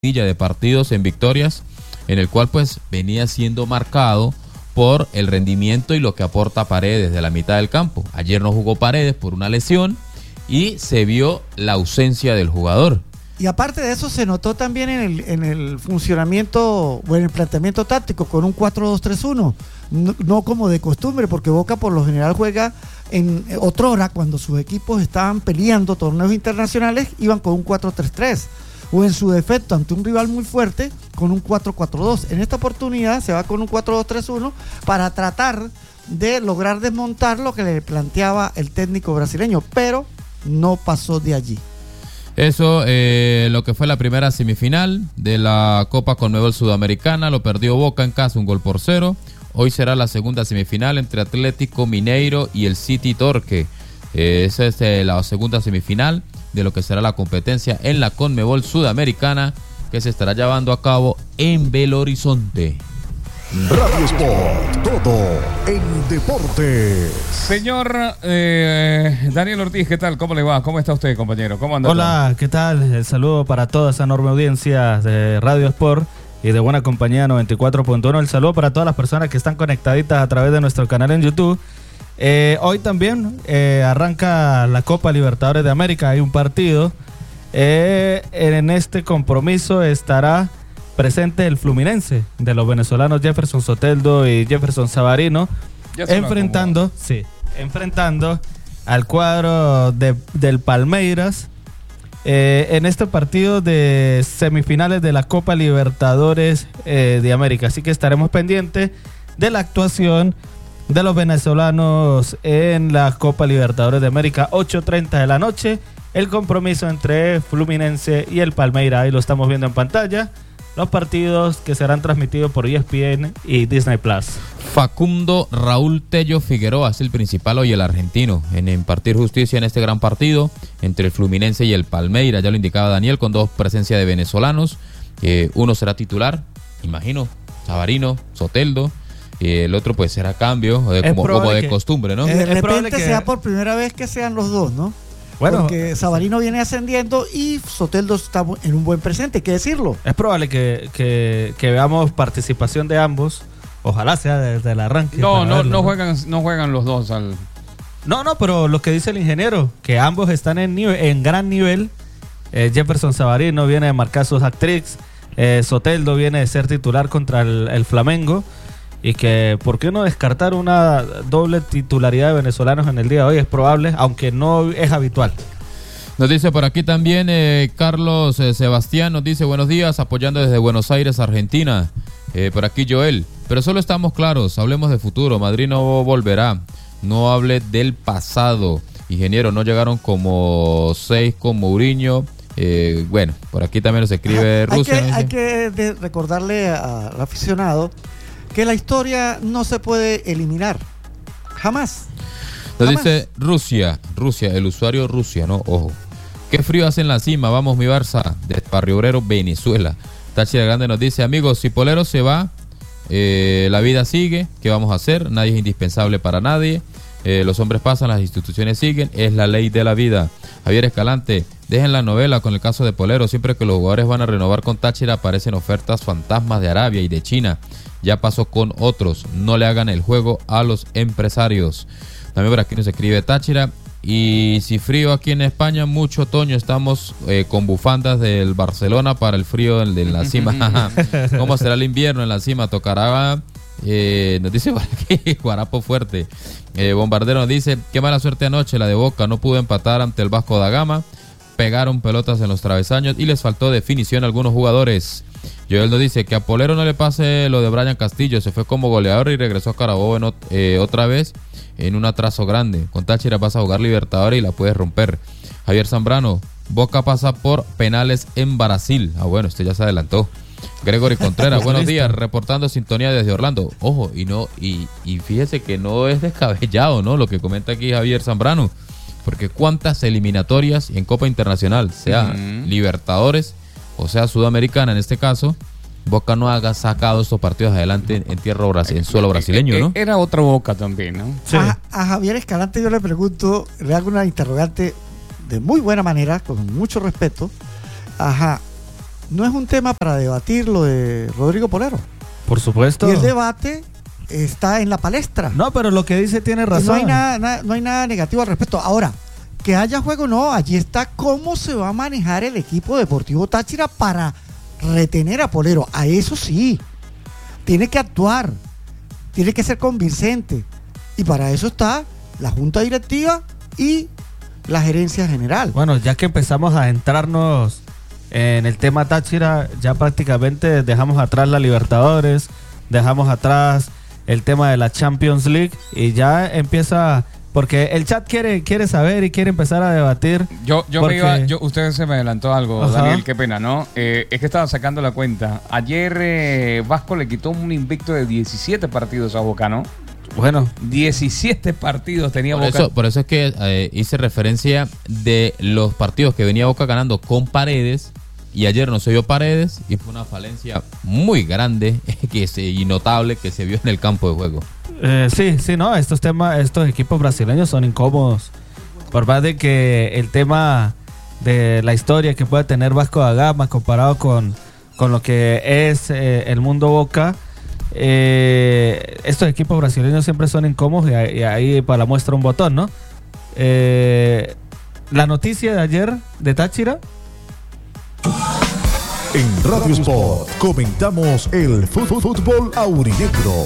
de partidos en victorias, en el cual pues venía siendo marcado por el rendimiento y lo que aporta Paredes de la mitad del campo. Ayer no jugó Paredes por una lesión y se vio la ausencia del jugador. Y aparte de eso se notó también en el funcionamiento o en el planteamiento táctico con un 4-2-3-1, no como de costumbre, porque Boca por lo general juega en otrora cuando sus equipos estaban peleando torneos internacionales, iban con un 4-3-3 o en su defecto ante un rival muy fuerte con un 4-4-2. En esta oportunidad se va con un 4-2-3-1 para tratar de lograr desmontar lo que le planteaba el técnico brasileño, pero no pasó de allí. Eso, lo que fue la primera semifinal de la Copa Conmebol Sudamericana, lo perdió Boca en casa 1-0. Hoy será la segunda semifinal entre Atlético Mineiro y el City Torque. Esa es la segunda semifinal de lo que será la competencia en la Conmebol Sudamericana, que se estará llevando a cabo en Belo Horizonte. Radio Sport, todo en deportes. Señor Daniel Ortiz, ¿qué tal? ¿Cómo le va? ¿Cómo está usted, compañero? ¿Cómo anda? Hola, ¿qué tal? El saludo para toda esa enorme audiencia de Radio Sport y de Buena Compañía 94.1. El saludo para todas las personas que están conectaditas a través de nuestro canal en YouTube. Hoy también arranca la Copa Libertadores de América. Hay un partido. En este compromiso estará presente el Fluminense de los venezolanos Jefferson Soteldo y Jefferson Savarino, enfrentando al cuadro del Palmeiras en este partido de semifinales de la Copa Libertadores de América. Así que estaremos pendientes de la actuación de los venezolanos en la Copa Libertadores de América. 8:30 de la noche, el compromiso entre Fluminense y el Palmeiras. Ahí lo estamos viendo en pantalla. Los partidos que serán transmitidos por ESPN y Disney Plus. Facundo Raúl Tello Figueroa es el principal hoy, el argentino, en impartir justicia en este gran partido entre el Fluminense y el Palmeiras. Ya lo indicaba Daniel, con dos presencias de venezolanos. Uno será titular, imagino, Savarino, Soteldo. El otro pues será cambio, como de costumbre, ¿no? De repente sea por primera vez que sean los dos, ¿no? Bueno, porque Savarino viene ascendiendo y Soteldo está en un buen presente, hay que decirlo. Es probable que veamos participación de ambos. Ojalá sea desde el arranque. No juegan los dos al... No, pero lo que dice el ingeniero, que ambos están en gran nivel. Jefferson Savarino viene de marcar sus hat-tricks. Soteldo viene de ser titular contra el Flamengo. Y que, ¿por qué no descartar una doble titularidad de venezolanos en el día de hoy? Es probable, aunque no es habitual. Nos dice por aquí también Carlos Sebastián, nos dice buenos días, apoyando desde Buenos Aires, Argentina. Por aquí Joel, pero solo estamos claros, hablemos de futuro, Madrid no volverá, no hable del pasado. Ingeniero, no llegaron como 6 con Mourinho. Bueno, por aquí también nos escribe Rusia. Hay que recordarle al aficionado que la historia no se puede eliminar, jamás. Nos dice Rusia, el usuario Rusia, ¿no? Ojo. Qué frío hace en la cima, vamos mi Barça, de Barrio Obrero, Venezuela. Táchira Grande nos dice, amigos, si Polero se va, la vida sigue, ¿qué vamos a hacer? Nadie es indispensable para nadie, los hombres pasan, las instituciones siguen, es la ley de la vida. Javier Escalante, dejen la novela con el caso de Polero, siempre que los jugadores van a renovar con Táchira aparecen ofertas fantasmas de Arabia y de China. Ya pasó con otros, no le hagan el juego a los empresarios. También por aquí nos escribe Táchira. Y si frío aquí en España, mucho otoño, estamos con bufandas del Barcelona para el frío de la cima. ¿Cómo será el invierno en la cima? Tocará, nos dice por aquí, guarapo fuerte. Bombardero nos dice, qué mala suerte anoche la de Boca, no pudo empatar ante el Vasco da Gama. Pegaron pelotas en los travesaños y les faltó definición a algunos jugadores. Joel nos dice que a Polero no le pase lo de Brian Castillo, se fue como goleador y regresó a Carabobo otra vez en un atraso grande. Con Táchira vas a jugar Libertadores y la puedes romper. Javier Zambrano, Boca pasa por penales en Brasil. Bueno, este ya se adelantó. Gregory Contreras, buenos días, reportando sintonía desde Orlando. Ojo, y fíjese que no es descabellado, ¿no? Lo que comenta aquí Javier Zambrano, porque cuántas eliminatorias en Copa Internacional, sea Libertadores o sea Sudamericana en este caso, Boca no ha sacado estos partidos adelante en tierra en suelo brasileño, ¿no? Era otra Boca también, ¿no? Sí. A Javier Escalante yo le pregunto, le hago una interrogante de muy buena manera, con mucho respeto. no es un tema para debatir lo de Rodrigo Polero. Por supuesto. Y el debate está en la palestra. No, pero lo que dice tiene Y razón. no hay no hay nada negativo al respecto. Ahora, que haya juego, no, allí está cómo se va a manejar el equipo Deportivo Táchira para retener a Polero. A eso sí, tiene que actuar, tiene que ser convincente. Y para eso está la Junta Directiva y la Gerencia General. Bueno, ya que empezamos a entrarnos en el tema Táchira, ya prácticamente dejamos atrás la Libertadores, dejamos atrás el tema de la Champions League y ya empieza, porque el chat quiere saber y quiere empezar a debatir. Usted se me adelantó algo, Ajá. Daniel, qué pena, ¿no? Es que estaba sacando la cuenta. Ayer Vasco le quitó un invicto de 17 partidos a Boca, ¿no? Bueno, 17 partidos tenía Boca. Por eso es que hice referencia de los partidos que venía Boca ganando con Paredes, y ayer no se vio Paredes y fue una falencia muy grande y notable que se vio en el campo de juego. sí, no, estos equipos brasileños son incómodos. Por más de que el tema de la historia que puede tener Vasco da Gama comparado con lo que es el mundo Boca, estos equipos brasileños siempre son incómodos y ahí para la muestra un botón, ¿no? La noticia de ayer de Táchira. En Radio Sport comentamos el fútbol aurinegro.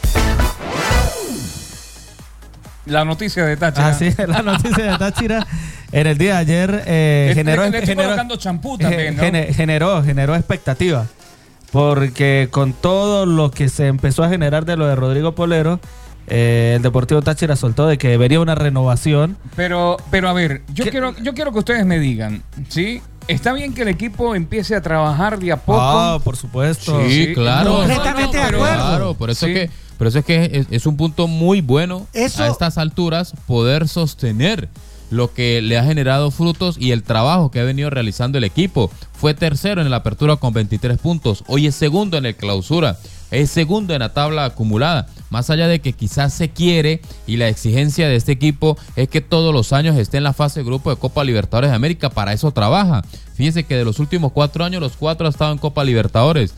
La noticia de Táchira. Ah, sí, la noticia de Táchira en el día de ayer le estoy colocando champú también, ¿no? generó expectativa. Porque con todo lo que se empezó a generar de lo de Rodrigo Polero, el Deportivo Táchira soltó de que venía una renovación. Pero a ver, yo quiero que ustedes me digan, ¿sí? ¿Está bien que el equipo empiece a trabajar de a poco? Ah, por supuesto. Sí, claro. Completamente de acuerdo. Claro, por eso es que es un punto muy bueno Eso- a estas alturas poder sostener lo que le ha generado frutos y el trabajo que ha venido realizando el equipo. Fue tercero en la apertura con 23 puntos, hoy es segundo en el clausura, es segundo en la tabla acumulada. Más allá de que quizás se quiere y la exigencia de este equipo es que todos los años esté en la fase de grupo de Copa Libertadores de América, para eso trabaja. Fíjese que de los últimos 4 años, los 4 ha estado en Copa Libertadores,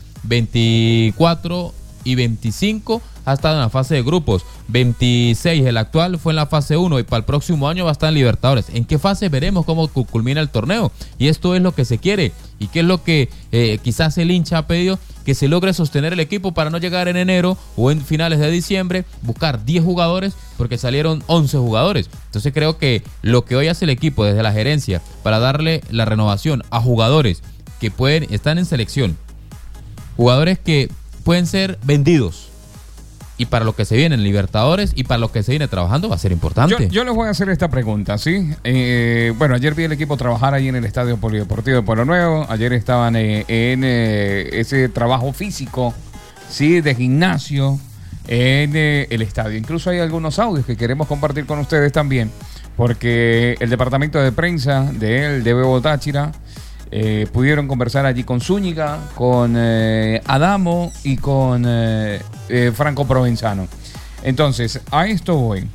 24 y 25 ha estado en la fase de grupos, 26 el actual fue en la fase 1 y para el próximo año va a estar en Libertadores. ¿En qué fase? Veremos cómo culmina el torneo, y esto es lo que se quiere y qué es lo que quizás el hincha ha pedido, que se logre sostener el equipo para no llegar en enero o en finales de diciembre, buscar 10 jugadores porque salieron 11 jugadores. Entonces creo que lo que hoy hace el equipo desde la gerencia para darle la renovación a jugadores que están en selección, jugadores que pueden ser vendidos, y para lo que se viene en Libertadores y para lo que se viene trabajando va a ser importante. Yo les voy a hacer esta pregunta, ¿sí? Bueno, ayer vi el equipo trabajar ahí en el Estadio Polideportivo de Pueblo Nuevo. Ayer estaban en ese trabajo físico, ¿sí? De gimnasio en el estadio. Incluso hay algunos audios que queremos compartir con ustedes también, porque el departamento de prensa del DBO Táchira pudieron conversar allí con Zúñiga, con Adamo y con Franco Provenzano. Entonces, a esto voy.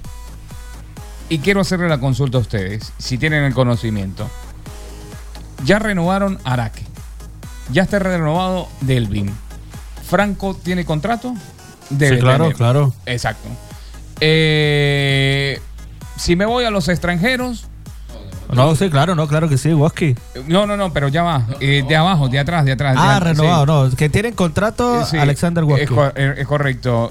Y quiero hacerle la consulta a ustedes, si tienen el conocimiento. Ya renovaron Araque. Ya está renovado Delvin. ¿Franco tiene contrato? Sí, claro, claro. Exacto. Si me voy a los extranjeros... No, sí, claro, no, claro que sí, Woski. No, pero ya va. De abajo, de atrás. Ah, de, renovado, sí. no. Que tienen contrato Sí, Alexander Woski. es correcto.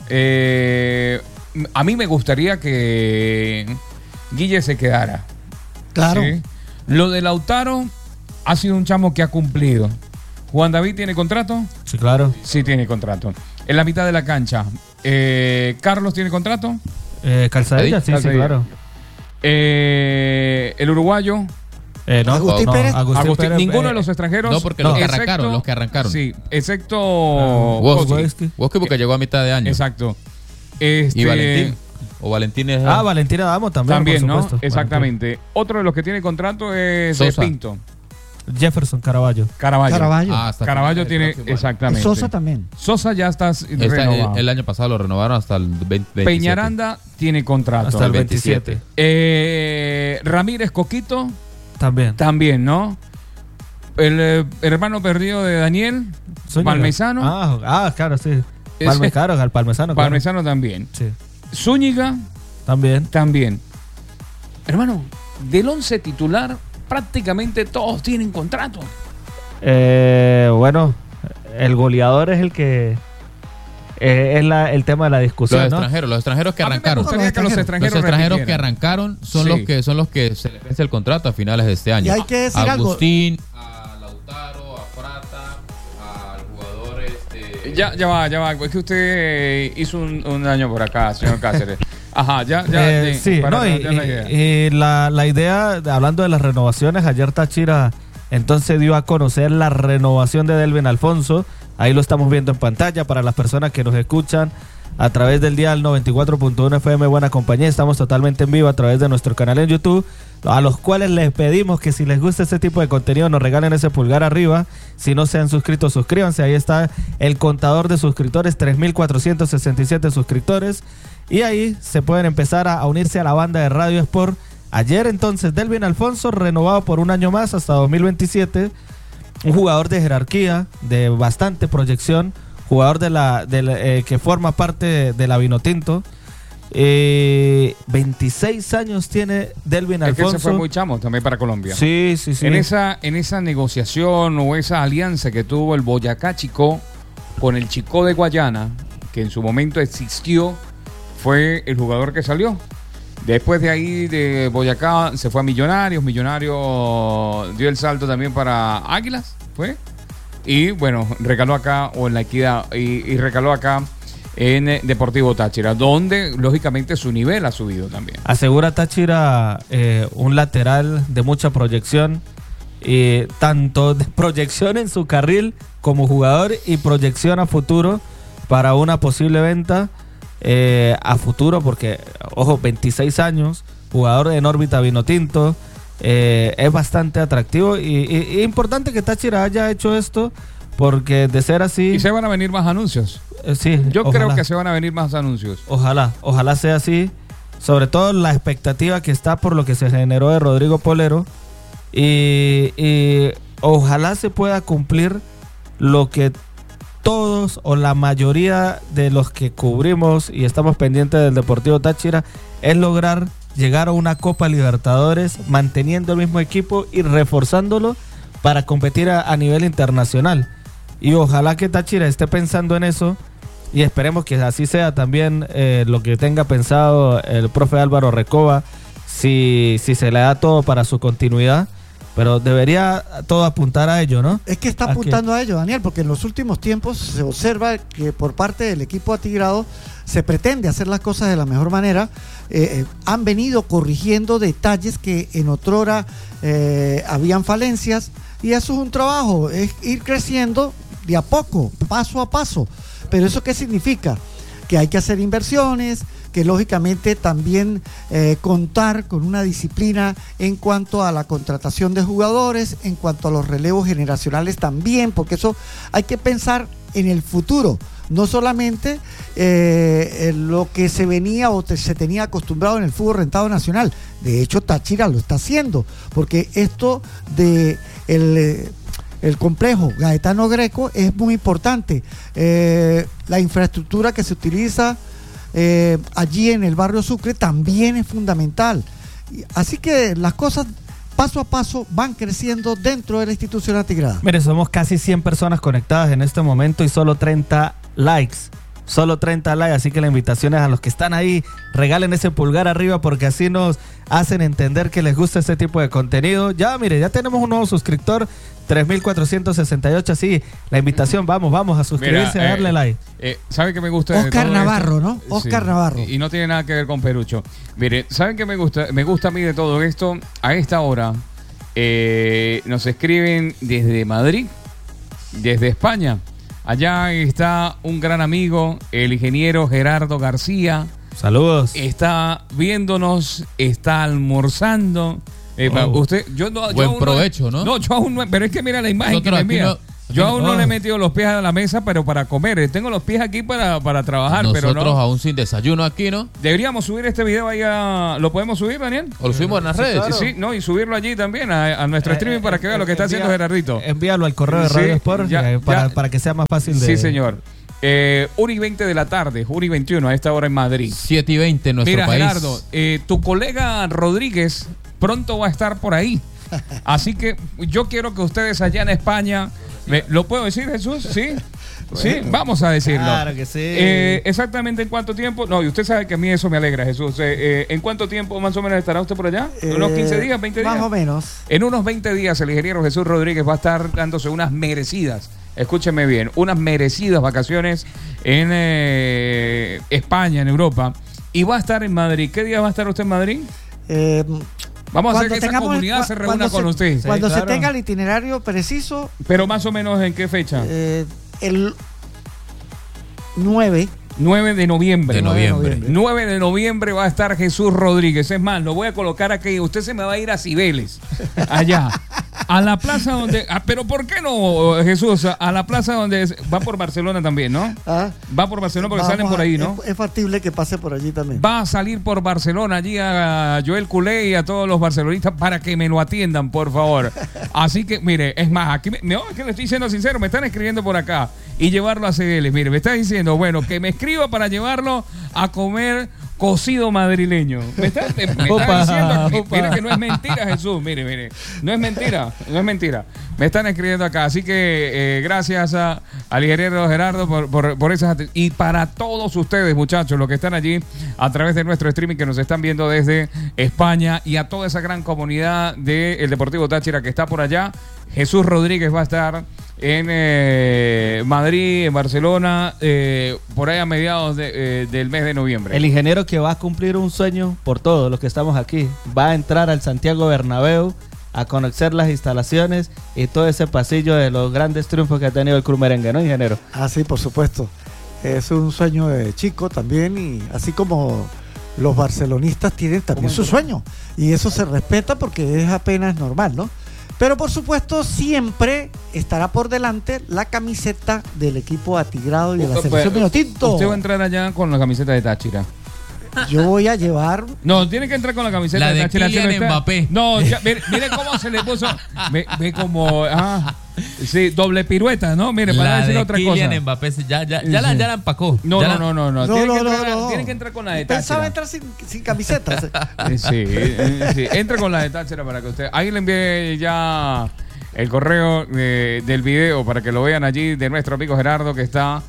A mí me gustaría que Guille se quedara. Claro. ¿Sí? Lo de Lautaro ha sido un chamo que ha cumplido. ¿Juan David tiene contrato? Sí, claro. Sí, tiene contrato. En la mitad de la cancha. ¿Carlos tiene contrato? Calzadilla, sí, Calzadilla. claro. El uruguayo. No, Agustín no, Pérez. Agustín Pérez, Ninguno de los extranjeros. No, porque los que arrancaron. Sí, excepto Woski porque llegó a mitad de año. Exacto. Y Valentín. O Valentín es... Valentín Adamo también. También, por ¿no? supuesto. Exactamente. Otro de los que tiene contrato es Sosa. Pinto. Jefferson Caraballo. Caraballo. hasta Caraballo el tiene, próximo año. exactamente. Sosa también. Sosa ya está renovado. El año pasado lo renovaron hasta el 27. Peñaranda tiene contrato. Hasta el 27. Ramírez Coquito También. también, ¿no? El hermano perdido de Daniel, Zúñiga. Palmesano. Claro, sí. Ese- Al Palmesano. claro. Palmesano también. Sí, Zúñiga también. también. Hermano, del 11 titular prácticamente todos tienen contrato. Bueno, el goleador es el que el tema de la discusión, ¿no? Los extranjeros que A mí me arrancaron. gustaría que los Los extranjeros extranjeros que repitieran. arrancaron son Sí. los que se les vence el contrato a finales de este año. Y hay que decir algo. Agustín, a Lautaro, a Prata, al jugador Ya va. Es que usted hizo un año por acá, señor Cáceres. Ajá, Sí, para no, redondear la idea. y la idea, hablando de las renovaciones, ayer Táchira entonces dio a conocer la renovación de Delvin Alfonso. Ahí lo estamos viendo en pantalla para las personas que nos escuchan a través del dial 94.1 FM Buena Compañía. Estamos totalmente en vivo a través de nuestro canal en YouTube, a los cuales les pedimos que si les gusta este tipo de contenido nos regalen ese pulgar arriba. Si no se han suscrito, suscríbanse. Ahí está el contador de suscriptores, 3.467 suscriptores. Y ahí se pueden empezar a unirse a la banda de Radio Sport. Ayer entonces Delvin Alfonso renovado por un año más hasta 2027. Un jugador de jerarquía, de bastante proyección, jugador que forma parte de la Vinotinto. 26 años tiene Delvin Es que Alfonso. se fue muy chamo también para Colombia. Sí. En esa negociación o esa alianza que tuvo el Boyacá Chicó con el Chicó de Guayana, que en su momento existió, fue el jugador que salió. Después de ahí de Boyacá se fue a Millonarios. Millonarios dio el salto también para Águilas, ¿fue? Y bueno, recaló acá, o en La Equidad, y recaló acá en Deportivo Táchira, donde lógicamente su nivel ha subido también. Asegura Táchira un lateral de mucha proyección, tanto de proyección en su carril como jugador y proyección a futuro para una posible venta a futuro, porque, ojo, 26 años, jugador en órbita Vinotinto, es bastante atractivo y importante que Táchira haya hecho esto, porque de ser así... Y se van a venir más anuncios. Sí, Yo ojalá. creo que se van a venir más anuncios. Ojalá sea así. Sobre todo la expectativa que está por lo que se generó de Rodrigo Polero. Y ojalá se pueda cumplir lo que todos o la mayoría de los que cubrimos y estamos pendientes del Deportivo Táchira es lograr llegar a una Copa Libertadores manteniendo el mismo equipo y reforzándolo para competir a nivel internacional. Y ojalá que Táchira esté pensando en eso y esperemos que así sea también lo que tenga pensado el profe Álvaro Recoba, si se le da todo para su continuidad, pero debería todo apuntar a ello, ¿no? Es que está apuntando a ello, Daniel, porque en los últimos tiempos se observa que por parte del equipo atigrado se pretende hacer las cosas de la mejor manera. Han venido corrigiendo detalles que en otrora habían falencias, y eso es un trabajo, es ir creciendo de a poco, paso a paso. Pero ¿eso qué significa? Que hay que hacer inversiones, que lógicamente también contar con una disciplina en cuanto a la contratación de jugadores, en cuanto a los relevos generacionales también, porque eso hay que pensar en el futuro, no solamente lo que se venía o se tenía acostumbrado en el fútbol rentado nacional. De hecho, Táchira lo está haciendo, porque esto de el complejo Gaetano Greco es muy importante. La infraestructura que se utiliza allí en el barrio Sucre también es fundamental. Así que las cosas paso a paso van creciendo dentro de la institución atigrada. Mire, somos casi 100 personas conectadas en este momento y solo 30 likes. Solo 30 likes, así que la invitación es a los que están ahí, regalen ese pulgar arriba porque así nos hacen entender que les gusta este tipo de contenido. Ya, mire, ya tenemos un nuevo suscriptor, 3.468, así, la invitación, vamos a suscribirse, a darle like. ¿Saben qué me gusta? Oscar Navarro, ¿no? Oscar Navarro. Y no tiene nada que ver con Perucho. Mire, ¿saben qué me gusta? Me gusta a mí de todo esto. A esta hora nos escriben desde Madrid, desde España. Allá está un gran amigo, el ingeniero Gerardo García. Saludos. Está viéndonos, está almorzando. Usted, Buen provecho, ¿no? No, yo aún no, pero es que mira la imagen que me envía. Yo aún no le he metido los pies a la mesa, pero para comer. Tengo los pies aquí para trabajar, Nosotros pero no. aún sin desayuno aquí, ¿no? Deberíamos subir este video ahí ¿Lo podemos subir, Daniel? ¿O lo subimos en las redes? Sí, sí, no, y subirlo allí también a nuestro streaming para que vea lo que está haciendo Gerardito. Envíalo al correo de Sí, Radio Sport ya. para que sea más fácil de... Sí, señor. 1:20 de la tarde, 1:21 a esta hora en Madrid. 7:20 en nuestro Mira, país. Gerardo, tu colega Rodríguez pronto va a estar por ahí. Así que yo quiero que ustedes allá en España... ¿Lo puedo decir, Jesús? ¿Sí? Sí, vamos a decirlo. Claro que sí. ¿Exactamente en cuánto tiempo? No, y usted sabe que a mí eso me alegra, Jesús. ¿En cuánto tiempo más o menos estará usted por allá? ¿Unos 15 días, 20 días? Más o menos. En unos 20 días el ingeniero Jesús Rodríguez va a estar dándose unas merecidas, escúcheme bien, unas merecidas vacaciones en España, en Europa. Y va a estar en Madrid. ¿Qué día va a estar usted en Madrid? Vamos a hacer que esa comunidad se reúna con usted. Cuando Sí, se claro. tenga el itinerario preciso, Pero más o menos ¿en qué fecha? el 9 9 de noviembre. De noviembre. 9 de noviembre va a estar Jesús Rodríguez. Es más, lo voy a colocar aquí. Usted se me va a ir a Cibeles, allá, a la plaza donde... pero ¿por qué no, Jesús? A la plaza donde... Va por Barcelona también, ¿no? Va por Barcelona porque salen por ahí, ¿no? Es factible que pase por allí también. Va a salir por Barcelona, allí a Joel Culé y a todos los barcelonistas para que me lo atiendan, por favor. Así que, mire, es más, aquí es que le estoy diciendo sincero, me están escribiendo por acá y llevarlo a CDL. Mire, me está diciendo, bueno, que me escriba para llevarlo a comer cocido madrileño. Me está diciendo, mire que no es mentira, Jesús, mire, no es mentira. Me están escribiendo acá, así que gracias al ingeniero Gerardo por esas y para todos ustedes, muchachos, los que están allí a través de nuestro streaming que nos están viendo desde España y a toda esa gran comunidad del Deportivo Táchira que está por allá. Jesús Rodríguez va a estar en Madrid, en Barcelona, por ahí a mediados del mes de noviembre. El ingeniero que va a cumplir un sueño por todos los que estamos aquí. Va a entrar al Santiago Bernabéu a conocer las instalaciones y todo ese pasillo de los grandes triunfos que ha tenido el club merengue, ¿no, ingeniero? Ah, sí, por supuesto. Es un sueño de chico también, y así como los barcelonistas tienen también su sueño. Y eso se respeta porque es apenas normal, ¿no? Pero por supuesto siempre estará por delante la camiseta del equipo atigrado y de la selección Minotinto. Usted va a entrar allá con la camiseta de Táchira. Yo voy a llevar... No, tiene que entrar con la camiseta La de Táchira. Kylian Mbappé. No, ya, mire cómo se le puso. Ve como... sí, doble pirueta, ¿no? Mire, para La decir de otra Kylian cosa. Mbappé ya la empacó. No. No, Tiene que entrar con la de Pensaba Táchira. entrar sin camisetas. Sí, entra con la de Táchira para que usted... Ahí le envié ya el correo del video para que lo vean allí de nuestro amigo Gerardo que está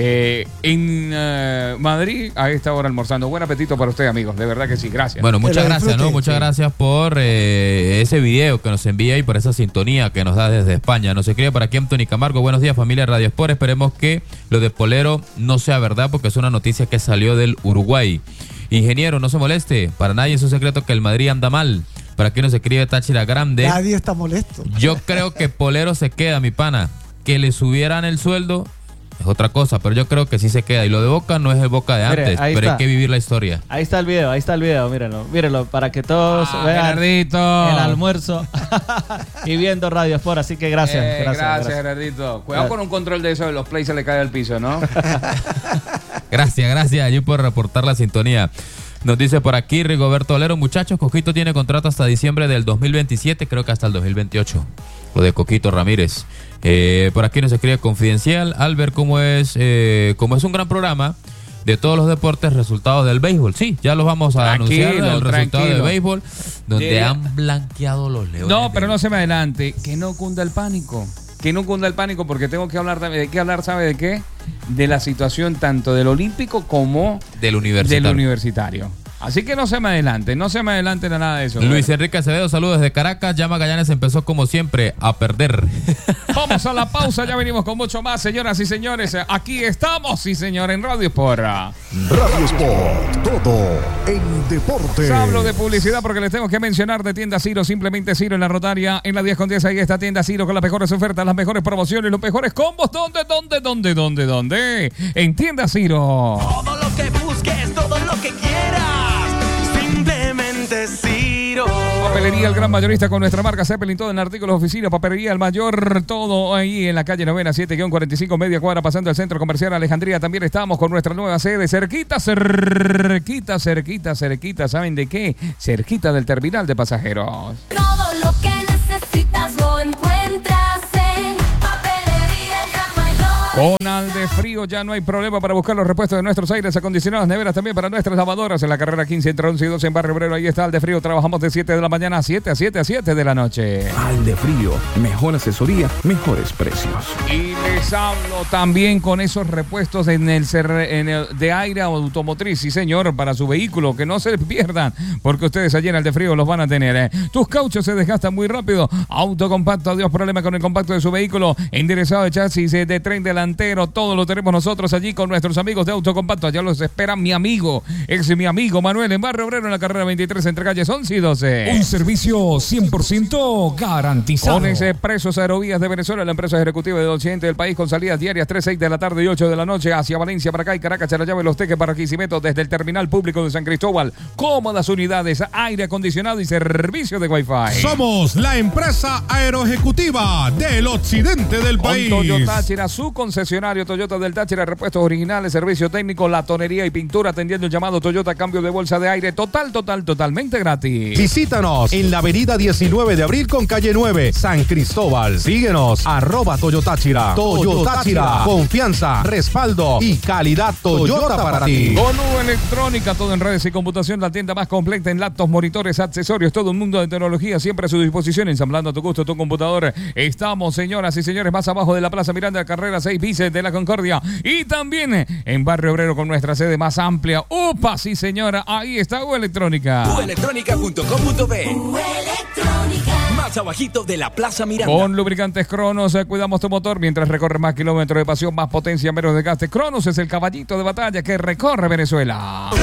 en Madrid a esta hora almorzando. Buen apetito para usted, amigos, de verdad que sí, gracias. Bueno, muchas la gracias, disfrute, ¿no? Muchas sí. gracias por ese video que nos envía y por esa sintonía que nos da desde España. Nos escribe por aquí Anthony Camargo. Buenos días, familia Radio Sport. Esperemos que lo de Polero no sea verdad porque es una noticia que salió del Uruguay. Ingeniero, no se moleste. Para nadie es un secreto que el Madrid anda mal. Por aquí nos escribe Táchira Grande. Nadie está molesto. Yo creo que Polero se queda, mi pana. Que le subieran el sueldo es otra cosa, pero yo creo que sí se queda. Y lo de Boca no es el Boca de Mire, antes, ahí pero está. hay que vivir la historia. Ahí está el video, mírenlo, para que todos vean Gerardito. el almuerzo y viendo Radio Sport, así que gracias. Gracias, Gerardito. Cuidado con un control de eso de los plays se le cae al piso, ¿no? Gracias, allí por reportar la sintonía. Nos dice por aquí Rigoberto Olero, muchachos, Coquito tiene contrato hasta diciembre del 2027, creo que hasta el 2028. Lo de Coquito Ramírez. Por aquí nos escribe Confidencial. Albert, como es un gran programa de todos los deportes, resultados del béisbol. Sí, ya los vamos a anunciar, el resultado del béisbol, donde han blanqueado los Leones. No, pero no se me adelante. Que no cunda el pánico. Que no cunda el pánico porque tengo que hablar de qué hablar, ¿sabe de qué? De la situación tanto del olímpico como del universitario. del universitario. Así que no se me adelante nada de eso. Luis Enrique Acevedo, saludos desde Caracas. Ya Magallanes empezó como siempre a perder. Vamos a la pausa, ya venimos con mucho más, señoras y señores. Aquí estamos, sí señor, en Radio Sport. Radio Sport, todo en deporte. Hablo de publicidad porque les tengo que mencionar de Tienda Ciro, simplemente Ciro en la Rotaria, en la 10 con 10, ahí está Tienda Ciro con las mejores ofertas, las mejores promociones, los mejores combos. ¿Dónde? En Tienda Ciro. Todo lo que busques, todo lo que quieras, simplemente Ciro. Papelería El Gran Mayorista con nuestra marca Zeppelin, todo en artículos, oficina, papelería El Mayor, todo ahí en la calle Novena 7-45, media cuadra, pasando al Centro Comercial Alejandría. También estamos con nuestra nueva sede, cerquita, ¿saben de qué? Cerquita del terminal de pasajeros. Todo lo que necesitas lo encuentras en Papelería El Gran Mayor. Con Aldefrío ya no hay problema para buscar los repuestos de nuestros aires acondicionados, neveras también para nuestras lavadoras en la carrera 15 entre 11 y 12 en Barrio Obrero. Ahí está Aldefrío, trabajamos de 7 de la mañana a 7 de la noche. Aldefrío, mejor asesoría, mejores precios. Y les hablo también con esos repuestos de aire automotriz, sí señor, para su vehículo, que no se pierdan, porque ustedes allí en Aldefrío los van a tener. Tus cauchos se desgastan muy rápido, autocompacto, adiós problema con el compacto de su vehículo, enderezado de chasis, de tren delantero, todo lo tenemos nosotros allí con nuestros amigos de Autocompacto. Allá los espera mi amigo Manuel en Barrio Obrero en la carrera 23 entre calles 11 y 12. Un servicio 100% garantizado. Con Expresos Aerovías de Venezuela, la empresa ejecutiva del occidente del país, con salidas diarias 3, 6 de la tarde y 8 de la noche hacia Valencia, para acá y Caracas, Charallave, Los Teques, Barranquisimeto, desde el terminal público de San Cristóbal. Cómodas unidades, aire acondicionado y servicio de Wi-Fi. Somos la empresa aeroejecutiva del occidente del país. Con Toyota Táchira, su concesionario Toyota del Táchira, repuestos originales, servicio técnico, latonería y pintura, atendiendo el llamado Toyota, cambio de bolsa de aire, totalmente gratis. Visítanos en la avenida 19 de abril con calle 9, San Cristóbal. Síguenos, @Toyotáchira. Toyotáchira, confianza, respaldo y calidad Toyota para ti. Con U Electrónica, todo en redes y computación, la tienda más completa en laptops, monitores, accesorios, todo un mundo de tecnología, siempre a su disposición, ensamblando a tu gusto tu computador. Estamos, señoras y señores, más abajo de la Plaza Miranda, carrera 6 bis de la Concordia, y también en Barrio Obrero con nuestra sede más amplia. ¡Upa! Sí, señora, ahí está U Electrónica. Uelectrónica.com.be. Electrónica. Más abajito de la Plaza Miranda. Con lubricantes Cronos, cuidamos tu motor mientras recorres más kilómetros de pasión, más potencia, menos desgaste. Cronos es el caballito de batalla que recorre Venezuela.